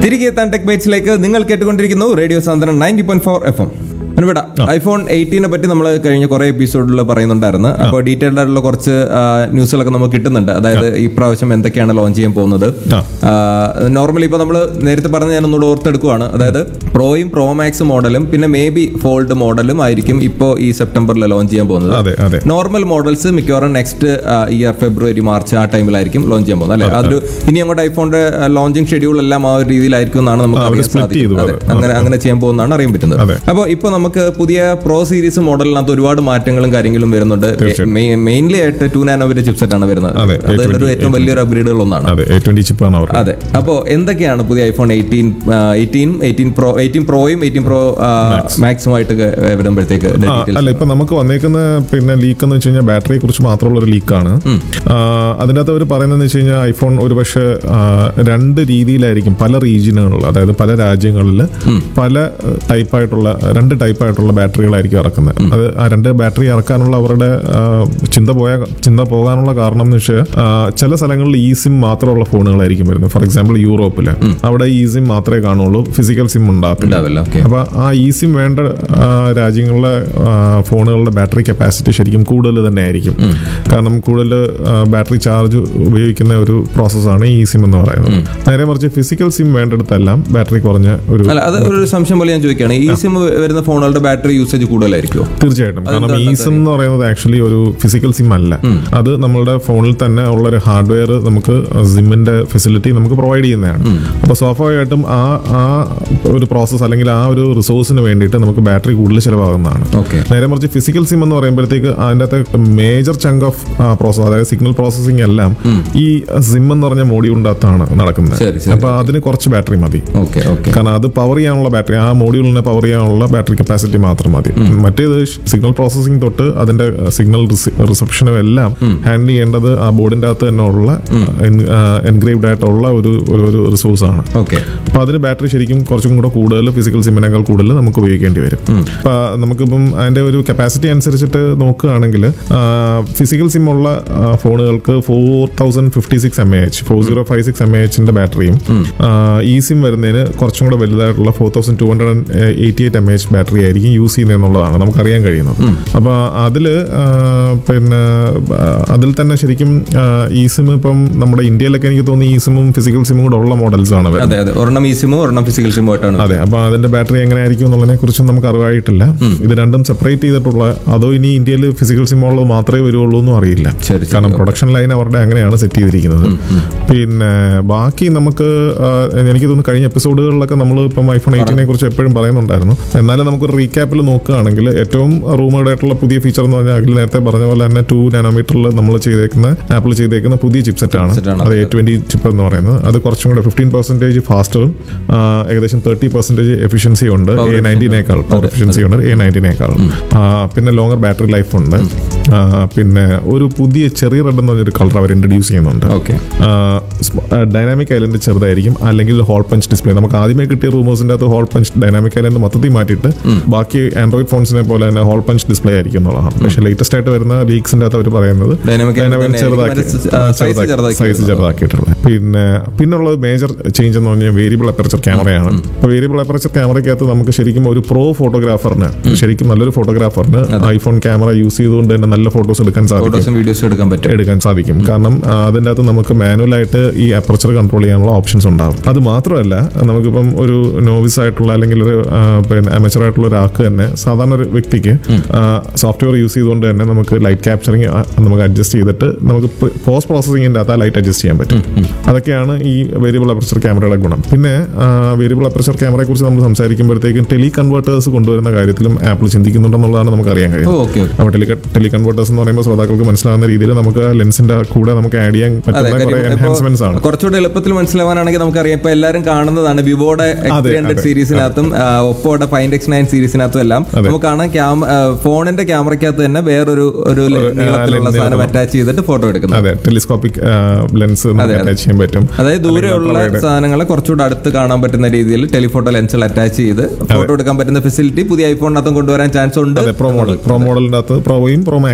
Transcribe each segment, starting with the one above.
തിരികെ എത്താൻ ടെക് ബൈറ്റ്സിലേക്ക് നിങ്ങൾ കേട്ടുകൊണ്ടിരിക്കുന്നു റേഡിയോ സാന്ത്വനം 90.4 FM. ഇവിടെ iPhone 18 പറ്റി നമ്മൾ കഴിഞ്ഞ കുറെ എപ്പിസോഡിൽ പറയുന്നുണ്ടായിരുന്നു. അപ്പോൾ ഡീറ്റെയിൽഡ് ആയിട്ടുള്ള കുറച്ച് ന്യൂസുകളൊക്കെ നമുക്ക് കിട്ടുന്നുണ്ട്. അതായത് ഈ പ്രാവശ്യം എന്തൊക്കെയാണ് ലോഞ്ച് ചെയ്യാൻ പോകുന്നത്. നോർമലി ഇപ്പോൾ നമ്മൾ നേരത്തെ പറഞ്ഞ ഞാൻ ഒന്നുകൂടെ ഓർത്തെടുക്കുവാണ്. അതായത് പ്രോയും പ്രോ മാക്സ് മോഡലും പിന്നെ മേ ബി ഫോൾഡ് മോഡലും ആയിരിക്കും ഇപ്പോൾ ഈ സെപ്റ്റംബറിൽ ലോഞ്ച് ചെയ്യാൻ പോകുന്നത്. നോർമൽ മോഡൽസ് മിക്കവാറും നെക്സ്റ്റ് ഇയർ ഫെബ്രുവരി മാർച്ച് ആ ടൈമിലായിരിക്കും ലോഞ്ച് ചെയ്യാൻ പോകുന്നത്. അല്ലെ, അതൊരു ഇനി അങ്ങോട്ട് ഐഫോണിന്റെ ലോഞ്ചിങ് ഷെഡ്യൂൾ എല്ലാം ആ ഒരു രീതിയിലായിരിക്കും എന്നാണ് നമുക്ക് അറിയാൻ സാധിക്കുന്നത്. അങ്ങനെ ചെയ്യാൻ പോകുന്നതാണ് അറിയാൻ പറ്റുന്നത്. അപ്പോൾ ഇപ്പോൾ നമുക്ക് പുതിയ പ്രോ സീരീസ് മോഡലിനകത്ത് ഒരുപാട് മാറ്റങ്ങളും കാര്യങ്ങളും വരുന്നുണ്ട്. മെയിൻലി ആയിട്ട് 2 നാനോമീറ്റർ ചിപ്സെറ്റ് ആണ് വരുന്നത്. അതൊരു ഏറ്റവും വലിയൊരു അപ്ഗ്രേഡുകൾ ഒന്നാണ്. അതെ. അപ്പോൾ എന്തൊക്കെയാണ് പുതിയ ഐഫോൺ 18 പ്രോയും 18 പ്രോ മാക്സുമായിട്ട് വരുമ്പോഴത്തേക്ക്? അല്ല, ഇപ്പൊ നമുക്ക് വന്നേക്കുന്ന പിന്നെ ലീക്ക് എന്ന് വെച്ച് കഴിഞ്ഞാൽ ബാറ്ററിയെ കുറിച്ച് മാത്രമുള്ള ഒരു ലീക്കാണ്. അതിനകത്ത് അവർ പറയുന്നതെന്ന് വെച്ച് കഴിഞ്ഞാൽ ഐഫോൺ ഒരു പക്ഷേ 2 രീതിയിലായിരിക്കും പല റീജിയനുകളിൽ, അതായത് പല രാജ്യങ്ങളിൽ പല രണ്ട് ടൈപ്പായിട്ടുള്ള ബാറ്ററികളായിരിക്കും ഇറക്കുന്നത്. അത് ആ 2 ബാറ്ററി ഇറക്കാനുള്ള അവരുടെ ചിന്ത പോകാനുള്ള കാരണം എന്ന് വെച്ചാൽ ചില സ്ഥലങ്ങളിൽ ഇ സിം മാത്രമുള്ള ഫോണുകളായിരിക്കും വരുന്നത്. ഫോർ എക്സാമ്പിൾ യൂറോപ്പില് അവിടെ ഇ സിം മാത്രമേ കാണുള്ളൂ, ഫിസിക്കൽ സിം ഉണ്ടാവില്ല. അപ്പൊ ആ ഇ സിം വേണ്ട രാജ്യങ്ങളിലെ ഫോണുകളുടെ ബാറ്ററി കപ്പാസിറ്റി ശരിക്കും കൂടുതൽ തന്നെ ആയിരിക്കും. കാരണം കൂടുതൽ ബാറ്ററി ചാർജ് ഉപയോഗിക്കുന്ന ഒരു പ്രോസസ്സാണ് ഇ സിം എന്ന് പറയുന്നത്. നേരെ മറിച്ച് ഫിസിക്കൽ സിം വേണ്ടിടത്തെല്ലാം ബാറ്ററി കുറഞ്ഞ ഒരു സംശയം പോലെ ഞാൻ ചോദിക്കുകയാണ്, ഇ സിം വരുന്ന ഫോണുകളുടെ ബാറ്ററി യൂസേജ് കൂടുതലായിരിക്കുമോ? തീർച്ചയായിട്ടും. കാരണം ഇ സിം എന്ന് പറയുന്നത് ആക്ച്വലി ഒരു ഫിസിക്കൽ സിം അല്ല. അത് നമ്മളുടെ ഫോണിൽ തന്നെ ഉള്ള ഒരു ഹാർഡ്വെയർ നമുക്ക് സിമ്മിന്റെ ഫെസിലിറ്റി നമുക്ക് പ്രൊവൈഡ് ചെയ്യുന്നതാണ്. അപ്പൊ സ്വാഭാവികമായിട്ടും ആ ഒരു പ്രോസസ് അല്ലെങ്കിൽ ആ ഒരു റിസോഴ്സിന് വേണ്ടിയിട്ട് നമുക്ക് ബാറ്ററി കൂടുതൽ ചിലവാകുന്നതാണ്. നേരെ മറിച്ച് ഫിസിക്കൽ സിം എന്ന് പറയുമ്പോഴത്തേക്ക് അതിൻ്റെ അകത്ത് മേജർ ചങ്ക് ഓഫ് പ്രോസസ്, അതായത് സിഗ്നൽ പ്രോസസിംഗ് എല്ലാം ഈ സിം എന്ന് പറഞ്ഞ മോഡ്യൂളിന്റെ അകത്താണ് നടക്കുന്നത്. അപ്പൊ അതിന് കുറച്ച് ബാറ്ററി മതി. കാരണം അത് പവർ ചെയ്യാനുള്ള ബാറ്ററി, ആ മോഡ്യൂളിനെ പവർ ചെയ്യാനുള്ള ബാറ്ററി കപ്പാസിറ്റി മാത്രം മതി. മറ്റേത് സിഗ്നൽ പ്രോസസിംഗ് തൊട്ട് അതിന്റെ സിഗ്നൽ റിസപ്ഷനും എല്ലാം ഹാൻഡിൽ ചെയ്യേണ്ടത് ആ ബോർഡിന്റെ അകത്ത് തന്നെ ഉള്ള എൻഗ്രേവ്ഡ് ആയിട്ടുള്ള ഒരു റിസോഴ്സ് ആണ്. അപ്പൊ അതിന് ബാറ്ററി ശരിക്കും കുറച്ചും കൂടെ കൂടുതൽ ഫിസിക്കൽ സിമ്മിനേക്കാൾ കൂടുതൽ നമുക്ക് ഉപയോഗിക്കേണ്ടി വരും. അപ്പൊ നമുക്കിപ്പം അതിന്റെ ഒരു കപ്പാസിറ്റി അനുസരിച്ചിട്ട് നോക്കുകയാണെങ്കിൽ ഫിസിക്കൽ സിം ഉള്ള ഫോണുകൾക്ക് 4056 mAh ബാറ്ററിയും ഇ സിം വരുന്നതിന് കുറച്ചും കൂടെ വലുതായിട്ടുള്ള 4288 mAh ബാറ്ററി ആയിരിക്കും യൂസ് ചെയ്യുന്നതെന്നുള്ളതാണ് നമുക്കറിയാൻ കഴിയുന്നത്. അപ്പൊ അതിൽ തന്നെ ശരിക്കും ഇ സിം ഇപ്പം നമ്മുടെ ഇന്ത്യയിലൊക്കെ എനിക്ക് തോന്നുന്നു ഇ സിമും ഫിസിക്കൽ സിമും കൂടെ ഉള്ള മോഡൽസ് ആണ്. അതെ. അപ്പൊ അതിന്റെ ബാറ്ററി എങ്ങനെ ആയിരിക്കും എന്നുള്ളതിനെ കുറിച്ചും നമുക്ക് അറിവായിട്ടില്ല. ഇത് രണ്ടും സെപ്പറേറ്റ് ചെയ്തിട്ടുള്ള, അതോ ഇനി ഇന്ത്യയിൽ ഫിസിക്കൽ സിം ഉള്ളത് മാത്രമേ വരുള്ളൂ എന്നും അറിയില്ല. കാരണം പ്രൊഡക്ഷൻ ലൈൻ അവരുടെ അങ്ങനെയാണ് സെറ്റ് ചെയ്തിരിക്കുന്നത്. പിന്നെ ബാക്കി നമുക്ക് എനിക്ക് തോന്നുന്നു കഴിഞ്ഞ എപ്പിസോഡുകളിലൊക്കെ നമ്മൾ ഇപ്പം ഐഫോൺ 18 കുറിച്ച് എപ്പോഴും പറയുന്നുണ്ടായിരുന്നു. എന്നാലും നമുക്ക് റീക്യാപ്പിൽ നോക്കുകയാണെങ്കിൽ ഏറ്റവും റൂമേഡ് ആയിട്ടുള്ള പുതിയ ഫീച്ചർ എന്ന് പറഞ്ഞാൽ അഖിൽ നേരത്തെ പറഞ്ഞ പോലെ തന്നെ 2 നാനോമീറ്ററിൽ നമ്മൾ ആപ്പിൾ ചെയ്തേക്കുന്ന പുതിയ ചിപ്സെറ്റ് ആണ്. അത് A20 ചിപ്പ് എന്ന് പറയുന്നത്. അത് കുറച്ചും കൂടെ 15% ഫാസ്റ്ററും ഏകദേശം 30% എഫിഷ്യൻസി ഉണ്ട് A90നേക്കാൾ. എഫിഷ്യൻസി ഉണ്ട് A90നേക്കാൾ. പിന്നെ ലോങ്ങർ ബാറ്ററി ലൈഫ് ഉണ്ട്. പിന്നെ ഒരു പുതിയ ചെറിയ റെഡ് എന്ന് പറഞ്ഞൊരു കളർ അവർ ഇൻട്രൊഡ്യൂസ് ചെയ്യുന്നുണ്ട്. ഡൈനാമിക് ഐലൻഡ് ചെറുതായിരിക്കും, അല്ലെങ്കിൽ ഹോൾ പഞ്ച് ഡിസ്പ്ലേ. നമുക്ക് ആദ്യമേ കിട്ടിയ റൂമേഴ്സിന്റെ അകത്ത് ഹോൾ പഞ്ച് ഡൈനാമിക് ഐലൻഡ് മൊത്തത്തിൽ മാറ്റിയിട്ട് ബാക്കി ആൻഡ്രോയിഡ് ഫോൺസിനെ പോലെ തന്നെ ഹോൾ പഞ്ച് ഡിസ്പ്ലേ ആയിരിക്കും എന്നുള്ളതാണ്. പക്ഷേ ലേറ്റസ്റ്റ് ആയിട്ട് വരുന്ന ലീക്സിന്റെ അകത്ത് അവർ പറയുന്നത് സൈസ് ചെറുതാക്കിയിട്ടുള്ളത്. പിന്നുള്ളത് മേജർ ചേഞ്ച് എന്ന് പറഞ്ഞാൽ വേരിയബിൾ അപ്പർച്ചർ ക്യാമറയാണ്. അപ്പോൾ വേരിയബിൾ അപ്പർച്ചർ ക്യാമറയ്ക്കകത്ത് നമുക്ക് ശരിക്കും ഒരു പ്രോ ഫോട്ടോഗ്രാഫറിന്, ശരിക്കും നല്ലൊരു ഫോട്ടോഗ്രാഫറിന് ഐഫോൺ ക്യാമറ യൂസ് ചെയ്തുകൊണ്ട് തന്നെ നല്ല ഫോട്ടോസ് എടുക്കാൻ സാധിക്കും. കാരണം അതിൻ്റെ അകത്ത് നമുക്ക് മാനുവലായിട്ട് ഈ അപ്പർച്ചർ കൺട്രോൾ ചെയ്യാനുള്ള ഓപ്ഷൻസ് ഉണ്ടാകും. അത് മാത്രമല്ല, നമുക്കിപ്പം ഒരു നോവിസ് ആയിട്ടുള്ള അല്ലെങ്കിൽ ഒരു അമേച്ചർ ആയിട്ടുള്ള ഒരാൾക്ക് തന്നെ, സാധാരണ ഒരു വ്യക്തിക്ക് സോഫ്റ്റ്വെയർ യൂസ് ചെയ്തുകൊണ്ട് തന്നെ നമുക്ക് ലൈറ്റ് ക്യാപ്ചറിങ് നമുക്ക് അഡ്ജസ്റ്റ് ചെയ്തിട്ട് നമുക്ക് പോസ്റ്റ് പ്രോസസിംഗിന്റെ അകത്ത് ആ ലൈറ്റ് അഡ്ജസ്റ്റ് ചെയ്യാൻ പറ്റും. അതൊക്കെയാണ് ഈ വേരിയബിൾ അപ്പർച്ചർ ക്യാമറയുടെ ഗുണം. പിന്നെ വേരിയബിൾ അപ്പർച്ചർ ക്യാമറയെ കുറിച്ച് നമ്മൾ സംസാരിക്കുമ്പോഴത്തേക്കും ടെലി കൺവേർട്ടേഴ്സ് കൊണ്ടുവരുന്ന കാര്യത്തിലും ആപ്പിൾ ചിന്തിക്കുന്നുണ്ടെന്നുള്ളതാണ് നമുക്ക് അറിയാൻ കഴിയും. അപ്പോൾ ടെലി കൺവേർട്ടേഴ്സ് എന്ന് പറയുമ്പോൾ ശ്രോതാക്കൾക്ക് മനസ്സിലാവുന്ന രീതിയിൽ നമുക്ക് ലെൻസിന്റെ കൂടെ നമുക്ക് ആഡ് ചെയ്യാൻ പറ്റുന്ന കുറെ എൻഹാൻസ്മെന്റ്സ് ആണ്. കുറച്ചുകൂടെ എളുപ്പത്തിൽ മനസ്സിലാവാനാണെങ്കിൽ നമുക്കറിയാം, ഇപ്പൊ എല്ലാവരും കാണുന്നതാണ് വിവോയുടെ X300 സീരീസിനകത്തും ഒപ്പോയുടെ Find X9 സീരീസിനകത്തും എല്ലാം നമുക്ക് കാണാം ഫോണിന്റെ ക്യാമറയ്ക്കകത്ത് തന്നെ വേറൊരു നീളത്തിലുള്ള സാധനം അറ്റാച്ച് ചെയ്തിട്ട് ഫോട്ടോ എടുക്കുന്നത്. അതെ, ടെലിസ്കോപ്പിക് ലെൻസ് അറ്റാച്ച് ചെയ്യാൻ പറ്റും. അതായത് ദൂരെയുള്ള സാധനങ്ങളെ കുറച്ചുകൂടെ അടുത്ത് കാണാൻ പറ്റുന്ന രീതിയിൽ ടെലിഫോട്ടോ ലെൻസുകൾ അറ്റാച്ച് ചെയ്ത് ഫോട്ടോ എടുക്കാൻ പറ്റുന്ന ഫെസിലിറ്റി പുതിയ ഐഫോണിനകത്തും കൊണ്ടുവരാൻ ചാൻസ് ഉണ്ട്. പ്രോ മോഡലിന്റെ അകത്ത് പ്രോയും പ്രോ മാക്സ്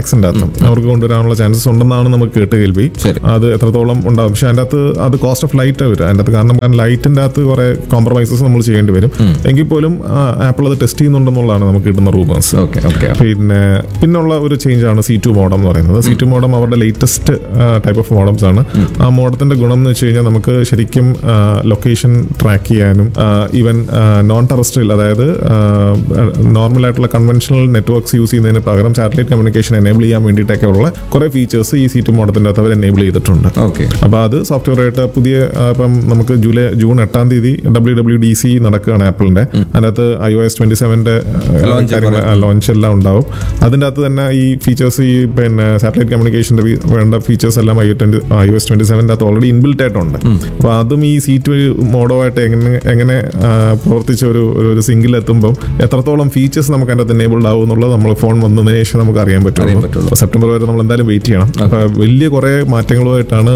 മാക്സിന്റെ അകത്തും അവർക്ക് കൊണ്ടുവരാനുള്ള ചാൻസസ് ഉണ്ടെന്നാണ് നമുക്ക് കേട്ട് കേൾവി. അത് എത്രത്തോളം ഉണ്ടാവും, പക്ഷെ അതിന്റെ അകത്ത് അത് കോസ്റ്റ് ഓഫ് ലൈറ്റ് വരും അതിന്റെ അകത്ത്. കാരണം ലൈറ്റിന്റെ അകത്ത് കുറെ കോംപ്രമൈസസ് നമ്മൾ ചെയ്യേണ്ടി വരും. എങ്കിൽ പോലും ആപ്പിൾ അത് ടെസ്റ്റ് ചെയ്യുന്നുണ്ടെന്നുള്ളതാണ് നമുക്ക് കിട്ടുന്ന റൂമേഴ്സ്. പിന്നുള്ള ഒരു ചേഞ്ച് ആണ് C2 മോഡം എന്ന് പറയുന്നത്. C2 മോഡം അവരുടെ ലേറ്റസ്റ്റ് ടൈപ്പ് ഓഫ് മോഡംസ് ആണ്. ആ മോഡത്തിന്റെ ഗുണം എന്ന് വെച്ച് കഴിഞ്ഞാൽ നമുക്ക് ശരിക്കും ലൊക്കേഷൻ ട്രാക്ക് ചെയ്യാനും ഈവൻ നോൺ ടെറസ്ട്രിയൽ, അതായത് നോർമൽ ആയിട്ടുള്ള കൺവെൻഷണൽ നെറ്റ്വർക്ക്സ് യൂസ് ചെയ്യുന്നതിന് പകരം സാറ്റലൈറ്റ് കമ്മ്യൂണിക്കേഷൻ എനേബിൾ ചെയ്യാൻ വേണ്ടിയിട്ടൊക്കെ ഉള്ള കുറെ ഫീച്ചേഴ്സ് ഈ C2 മോഡത്തിന്റെ അകത്ത് അവർ എനേബിൾ ചെയ്തിട്ടുണ്ട്. അപ്പൊ അത് സോഫ്റ്റ്വെയർ ആയിട്ട് പുതിയ ഇപ്പം നമുക്ക് ജൂൺ 8-ാം തീയതി WWDC നടക്കുകയാണ് ആപ്പിളിന്റെ. അതിനകത്ത് iOS 27 ലോഞ്ച് എല്ലാം ഉണ്ടാവും. അതിന്റെ അകത്ത് തന്നെ ഈ ഫീച്ചേഴ്സ്, ഈ പിന്നെ സാറ്റലൈറ്റ് കമ്മ്യൂണിക്കേഷന്റെ വേണ്ട ഫീച്ചേഴ്സ് എല്ലാം iOS 27 അകത്ത് ഓൾറെഡി ഇൻബിൽറ്റ് ആയിട്ടുണ്ട്. അപ്പൊ അതും ഈ C2 മോഡോമായിട്ട് എങ്ങനെ പ്രവർത്തിച്ച ഒരു സിംഗിൾ എത്തുമ്പോൾ എത്രത്തോളം ഫീച്ചേഴ്സ് നമുക്ക് അതിന്റെ അകത്ത് എനേബിൾഡ് ആവും എന്നുള്ളത് നമ്മൾ ഫോൺ വന്നതിന് ശേഷം നമുക്ക് അറിയാൻ പറ്റുള്ളൂ. സെപ്റ്റംബർ വരെ നമ്മൾ എന്തായാലും വെയിറ്റ് ചെയ്യണം. അപ്പൊ വലിയ കുറെ മാറ്റങ്ങളുമായിട്ടാണ്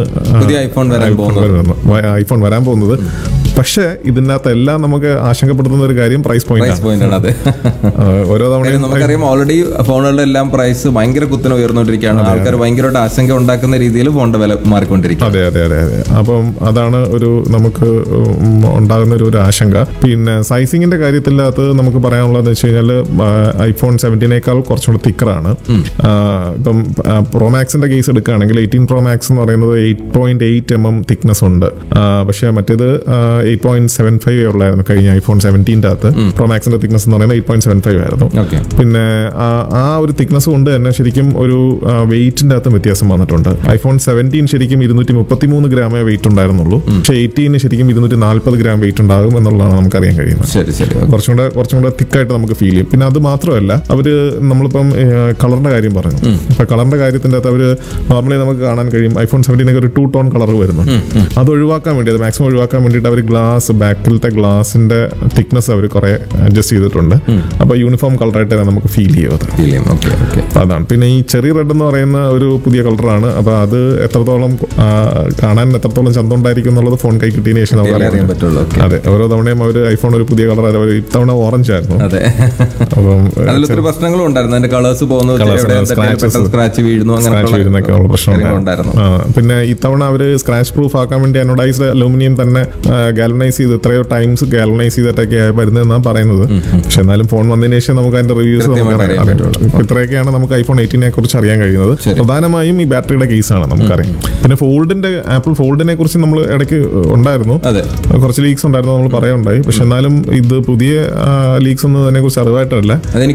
ഐഫോൺ വരാൻ പോകുന്നത്. പക്ഷേ ഇതിനകത്ത് എല്ലാം നമുക്ക് ആശങ്കപ്പെടുത്തുന്ന ഒരു കാര്യം പ്രൈസ് പോയിന്റ് ആണ്. ഓരോ തവണയും നമുക്കറിയാം ഓൾറെഡി ഫോണുകളുടെ എല്ലാം പ്രൈസ് ഭയങ്കര കുത്തനെ ഉയർന്നുകൊണ്ടിരിക്കുകയാണ്. ആൾക്കാർ ഭയങ്കരമായിട്ട് ആശങ്ക ഉണ്ടാക്കുന്ന രീതിയിൽ ഫോണിന്റെ വില മാറിക്കൊണ്ടിരിക്കും. അതെ. അപ്പം അതാണ് ഒരു നമുക്ക് ഉണ്ടാകുന്ന ഒരു ആശങ്ക. പിന്നെ സൈസിങ്ങിന്റെ കാര്യത്തിനകത്ത് നമുക്ക് പറയാനുള്ളതെന്ന് വെച്ച് കഴിഞ്ഞാൽ iPhone 17 കുറച്ചുകൂടി തിക്കറാണ്. ഇപ്പം Pro Maxന്റെ കേസ് എടുക്കുകയാണെങ്കിൽ 18 Pro Max എന്ന് പറയുന്നത് 8.8 mm തിക്നെസ് ഉണ്ട്. പക്ഷെ മറ്റേത് 8.75 ഉള്ളായിരുന്നു കഴിഞ്ഞ iPhone 17 അകത്ത്. Pro Maxന്റെ തിക്നെസ് എന്ന് പറയുന്നത് 8.75 ആയിരുന്നു. പിന്നെ ആ ഒരു തിക്നെസ് കൊണ്ട് തന്നെ ശരിക്കും ഒരു വെയിറ്റിന്റെ അകത്തും വ്യത്യാസം വന്നിട്ടുണ്ട്. iPhone 17 ശരിക്കും 233 ഗ്രാമേ വെയിറ്റ് ഉണ്ടായിരുന്നുള്ളൂ. പക്ഷെ 18 ശരിക്കും 240 ഗ്രാം വെയിറ്റ് ഉണ്ടാകും എന്നുള്ളതാണ് നമുക്കറിയാൻ കഴിയുന്നത്. കുറച്ചും കൂടെ തിക്കായിട്ട് നമുക്ക് ഫീൽ ചെയ്യും. പിന്നെ അത് മാത്രമല്ല, അവര് നമ്മളിപ്പം കളറിന്റെ കാര്യം പറഞ്ഞു. ഇപ്പൊ കളറിന്റെ കാര്യത്തിന്റെ അകത്ത് അവര് നോർമലി നമുക്ക് കാണാൻ കഴിയും iPhone 17 ഒരു 2 ടോൺ കളർ വരുന്നു. അത് ഒഴിവാക്കാൻ വേണ്ടി, അത് മാക്സിമം ഒഴിവാക്കാൻ വേണ്ടിയിട്ട് അവർ ബാക്കിലത്തെ ഗ്ലാസിന്റെ തിക്നെസ് അവർ കുറെ അഡ്ജസ്റ്റ് ചെയ്തിട്ടുണ്ട്. അപ്പൊ യൂണിഫോം കളറായിട്ട് നമുക്ക് ഫീൽ ചെയ്യും. അതാണ്. പിന്നെ ഈ ചെറി റെഡ് എന്ന് പറയുന്ന ഒരു പുതിയ കളറാണ്. അപ്പൊ അത് എത്രത്തോളം കാണാൻ എത്രത്തോളം ചന്തം ഉണ്ടായിരിക്കും എന്നുള്ളത് ഫോൺ കൈ കിട്ടിയതിന് ശേഷം നമുക്ക് അറിയാൻ പറ്റുള്ളൂ. അതെ, ഓരോ തവണയും അവർ ഐഫോൺ ഒരു പുതിയ കളർ, ഇത്തവണ ഓറഞ്ച് ആയിരുന്നു. അപ്പം അതിലൊത്തിരി പ്രശ്നങ്ങളും ഉണ്ടായിരുന്നു. അതിന്റെ കളേഴ്സ് സ്ക്രാച്ച് വീഴുന്നൊക്കെ ഉള്ള പ്രശ്നമുണ്ടായിരുന്നു. പിന്നെ ഇത്തവണ അവര് സ്ക്രാച്ച് പ്രൂഫ് ആക്കാൻ വേണ്ടി അനോഡൈസ്ഡ് അലൂമിനിയം തന്നെ ഗാലനൈസ് ചെയ്ത് എത്രയോ ടൈംസ് ഗാലനൈസ് ചെയ്തിട്ടൊക്കെ വരുന്നതെന്നാണ് പറയുന്നത്. പക്ഷെ എന്നാലും ഫോൺ വന്നതിന് ശേഷം നമുക്ക് അതിന്റെ റിവ്യൂസ് ഇത്രയൊക്കെയാണ് നമുക്ക് iPhone 18 കുറിച്ച് അറിയാൻ കഴിയുന്നത്. പ്രധാനമായും ഈ ബാറ്ററിയുടെ കേസാണ് നമുക്കറിയാം. പിന്നെ ആപ്പിൾ ഫോൾഡിനെ കുറിച്ച് നമ്മൾ ഇടയ്ക്ക് ഉണ്ടായിരുന്നു, കുറച്ച് ലീക്സ് ഉണ്ടായിരുന്നു, നമ്മൾ പറയാനുണ്ടായി. പക്ഷെ എന്നാലും ഇത് പുതിയ ലീക്സ് ഒന്നും അതിനെ കുറിച്ച് അറിവായിട്ടല്ല.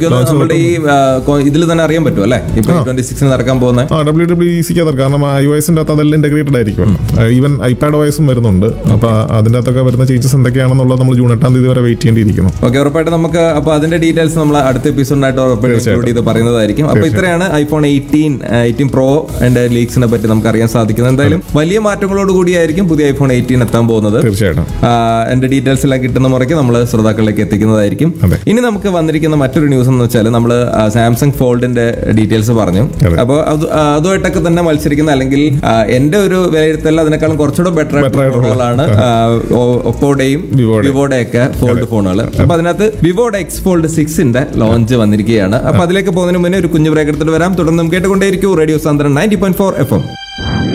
ഇതിൽ തന്നെ അറിയാൻ പറ്റും അല്ലേ നടക്കാൻ പോകുന്ന WWDC കാരണം iOSന്റെ അകത്ത് അതെല്ലാം ഇന്റഗ്രേറ്റഡ് ആയിരിക്കും. ഈവൻ iPadOS വരുന്നുണ്ട്. അപ്പൊ അതിന്റെ അകത്തൊക്കെ വരുന്ന ചേഞ്ചസ് എന്തൊക്കെയാണെന്നുള്ളത് നമ്മൾ ജൂൺ 8-ാം തീയതി വരെ വെയിറ്റ് ചെയ്യേണ്ടിയിരിക്കുന്നു. ഓക്കെ, ഉറപ്പായിട്ട് നമുക്ക് അപ്പൊ അതിന്റെ ഡീറ്റെയിൽസ് നമ്മൾ അടുത്ത എപ്പിസോഡിനായിട്ട് ഉറപ്പായിട്ട് പറയുന്നതായിരിക്കും. അപ്പൊ ഇത്രയാണ് iPhone 18 Pro അതിന്റെ ലീക്സിനെ പറ്റി നമുക്ക് അറിയാൻ സാധിക്കുന്നത്. എന്തായാലും വലിയ മാറ്റങ്ങളോട് കൂടിയായിരിക്കും പുതിയ iPhone 18 എത്താൻ പോകുന്നത്. തീർച്ചയായിട്ടും എന്റെ ഡീറ്റെയിൽസ് എല്ലാം കിട്ടുന്ന മുറയ്ക്ക് നമ്മൾ ശ്രോതാക്കളിലേക്ക് എത്തിക്കുന്നതായിരിക്കും. ഇനി നമുക്ക് വന്നിരിക്കുന്ന മറ്റൊരു ന്യൂസ് എന്ന് വെച്ചാൽ നമ്മൾ സാംസങ് ഫോൾഡിന്റെ ഡീറ്റെയിൽസ് പറഞ്ഞു. അപ്പോൾ അതുമായിട്ടൊക്കെ തന്നെ മത്സരിക്കുന്ന, അല്ലെങ്കിൽ എന്റെ ഒരു വിലയിരുത്തൽ അതിനേക്കാളും കുറച്ചുകൂടെ ബെറ്റർ ഫോണുകളാണ് ഒപ്പോയുടെയും വിവോയുടെ ഒക്കെ ഫോൾഡ് ഫോണുകൾ. അപ്പൊ അതിനകത്ത് വിവോയുടെ X Fold 6ന്റെ ലോഞ്ച് വന്നിരിക്കുകയാണ്. അപ്പൊ അതിലേക്ക് പോകുന്നതിന് മുന്നേ ഒരു കുഞ്ഞു ബ്രേക്ക് എടുത്തിട്ട് വരാം. തുടർന്ന് കേട്ടുകൊണ്ടേയിരിക്കും റേഡിയോ സാന്ദ്രൻ 90.4 FM.